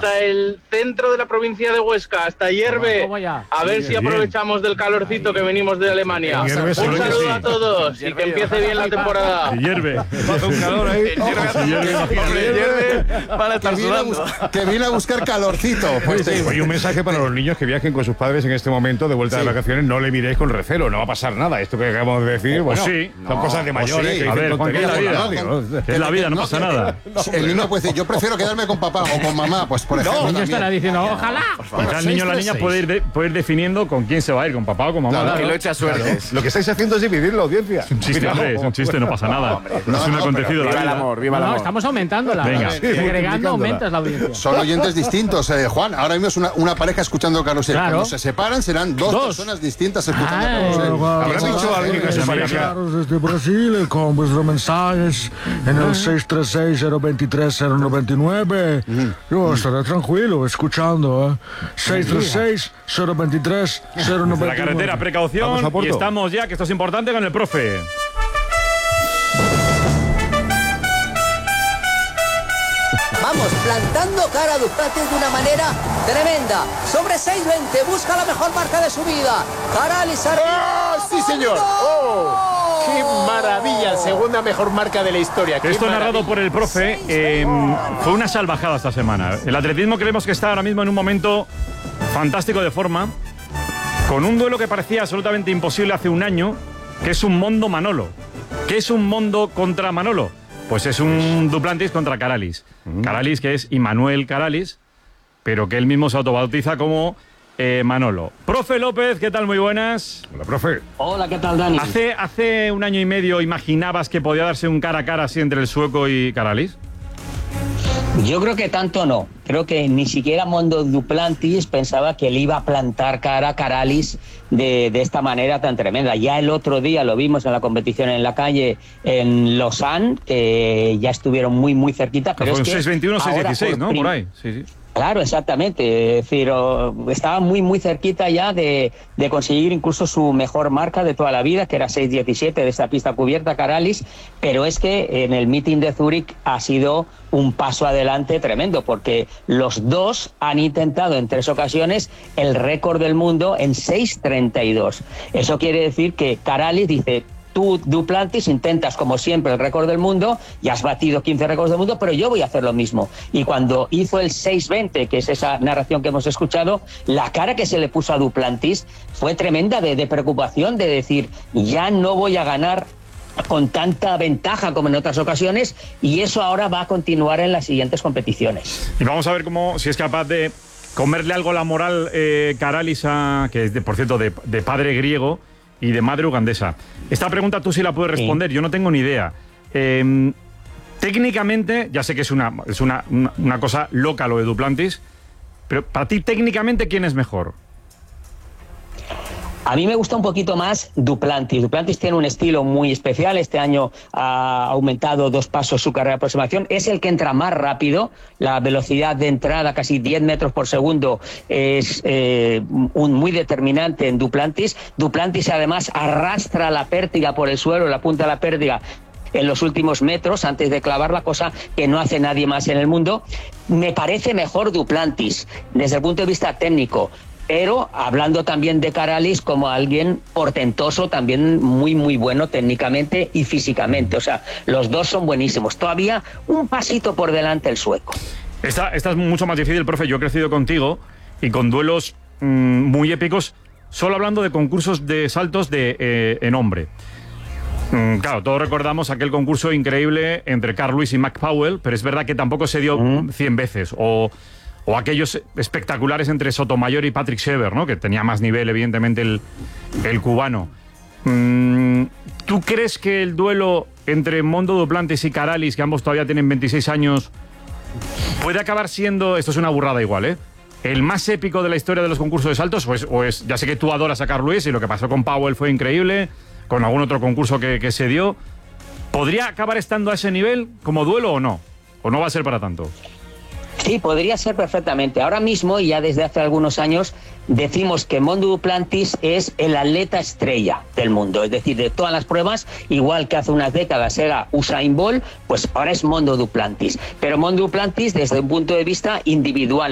hasta el centro de la provincia de Huesca, hasta Hierve. A ver si aprovechamos del calorcito que venimos de Alemania. Un saludo a todos y que empiece bien la temporada. Hierve. Un calor ahí. Hierve para estar sudando. Que viene a buscar calorcito. Pues Oye, un mensaje para los niños que viajen con sus padres en este momento de vuelta de vacaciones. No le miréis con recelo, no va a pasar nada. Esto que acabamos de decir, bueno, son cosas de mayores. Sí. A ver, Juan, ¿qué es la vida? Es la vida, no pasa nada. El niño puede decir, yo prefiero quedarme con papá o con mamá, pues por ejemplo. El niño estará diciendo, ojalá. Quizá el niño o la niña puede ir definiendo con quién se va a ir, con papá o con mamá. Claro, que lo echa suertes. Lo que estáis haciendo es dividir la audiencia. Es un chiste, hombre, es un chiste, no pasa nada. No es un acontecido. Viva el amor, viva el amor. No, estamos aumentándola. Venga. Segregando aumentas la audiencia. Son oyentes distintos, Juan. Ahora mismo es una pareja escuchando Carrusel. Claro. Cuando se separan serán dos personas distintas escuchando Carrusel. ¿Habrá dicho alguien que se pareja? Desde Brasil, con vuestros mensajes en el 636-023-099. Yo estaré tranquilo escuchando, 636-023-099. La carretera, precaución. Y estamos ya, que esto es importante, con el profe. Vamos, plantando cara a Ducati de una manera tremenda. Sobre 6.20, busca la mejor marca de su vida. Caralis arriba. ¡Oh, sí, señor! ¡Oh! ¡Qué maravilla! Segunda mejor marca de la historia. Esto narrado por el profe fue una salvajada esta semana. El atletismo creemos que está ahora mismo en un momento fantástico de forma, con un duelo que parecía absolutamente imposible hace un año, que es un Mondo Manolo. ¿Qué es un Mondo contra Manolo? Pues es un Duplantis contra Caralis. Caralis, que es Immanuel Caralis, pero que él mismo se autobautiza como Manolo. Profe López, ¿qué tal? Muy buenas. Hola, profe. Hola, ¿qué tal, Dani? ¿Hace un año y medio imaginabas que podía darse un cara a cara así entre el sueco y Caralis? Yo creo que tanto no. Creo que ni siquiera Mondo Duplantis pensaba que le iba a plantar cara a Caralis de esta manera tan tremenda. Ya el otro día lo vimos en la competición en la calle en Lausanne, que ya estuvieron muy, muy cerquita. Pero fue es un que 6.21, 6.16, ¿no? Por ahí. Sí. Claro, exactamente. Es decir, estaba muy, muy cerquita ya de conseguir incluso su mejor marca de toda la vida, que era 6.17 de esta pista cubierta, Caralis, pero es que en el meeting de Zúrich ha sido un paso adelante tremendo, porque los dos han intentado en 3 ocasiones el récord del mundo en 6.32. Eso quiere decir que Caralis dice: tú, Duplantis, intentas como siempre el récord del mundo y has batido 15 récords del mundo, pero yo voy a hacer lo mismo. Y cuando hizo el 6.20, que es esa narración que hemos escuchado, la cara que se le puso a Duplantis fue tremenda de preocupación, de decir, ya no voy a ganar con tanta ventaja como en otras ocasiones, y eso ahora va a continuar en las siguientes competiciones. Y vamos a ver si es capaz de comerle algo la moral Caralis, que es, por cierto, de padre griego y de madre ugandesa. Esta pregunta tú sí la puedes responder, yo no tengo ni idea. Técnicamente, ya sé que es una cosa loca lo de Duplantis, pero para ti técnicamente, ¿quién es mejor? A mí me gusta un poquito más Duplantis. Duplantis tiene un estilo muy especial. Este año ha aumentado 2 pasos su carrera de aproximación. Es el que entra más rápido. La velocidad de entrada, casi 10 metros por segundo, es muy determinante en Duplantis. Duplantis además arrastra la pértiga por el suelo, la punta de la pértiga, en los últimos metros antes de clavar, la cosa que no hace nadie más en el mundo. Me parece mejor Duplantis desde el punto de vista técnico, pero hablando también de Caralis como alguien portentoso, también muy, muy bueno técnicamente y físicamente. O sea, los dos son buenísimos. Todavía un pasito por delante el sueco. Esta es mucho más difícil, profe. Yo he crecido contigo y con duelos muy épicos, solo hablando de concursos de saltos en hombre. Claro, todos recordamos aquel concurso increíble entre Carl Lewis y Mac Powell, pero es verdad que tampoco se dio 100 veces. O aquellos espectaculares entre Sotomayor y Patrick Shever, ¿no? Que tenía más nivel, evidentemente, el cubano. ¿Tú crees que el duelo entre Mondo Duplantis y Caralis, que ambos todavía tienen 26 años, puede acabar siendo, esto es una burrada igual, el más épico de la historia de los concursos de saltos? ¿O es ya sé que tú adoras a Carl Lewis y lo que pasó con Powell fue increíble, con algún otro concurso que se dio? ¿Podría acabar estando a ese nivel como duelo o no? ¿O no va a ser para tanto? Sí, podría ser perfectamente. Ahora mismo, y ya desde hace algunos años, decimos que Mondo Duplantis es el atleta estrella del mundo. Es decir, de todas las pruebas, igual que hace unas décadas era Usain Bolt, pues ahora es Mondo Duplantis. Pero Mondo Duplantis desde un punto de vista individual.